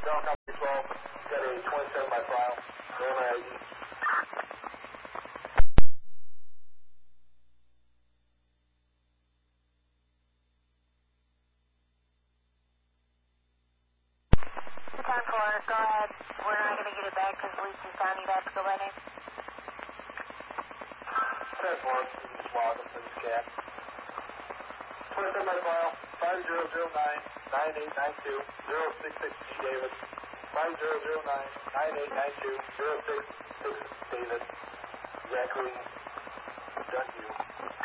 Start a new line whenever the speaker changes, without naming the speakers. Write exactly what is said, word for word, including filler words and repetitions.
Dallas Company twelve, got a twenty-seven by file. Go my I D.
ten four, go ahead. We're not going to get it back because Lucy's down. You'd have to go by name.
ten four, this is Swaggum, this is Cat. twenty-seven by file, five zero zero nine, nine eight nine two, zero six six G David. five zero zero nine, nine eight nine two, zero six six David. Zachary Dunview.